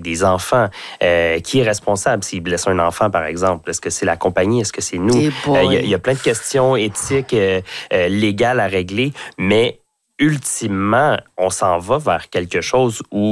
avec des enfants. Qui est responsable s'il blesse un enfant, par exemple? Est-ce que c'est la compagnie? Est-ce que c'est nous? Il y a plein de questions éthiques, légales à régler, mais ultimement, on s'en va vers quelque chose où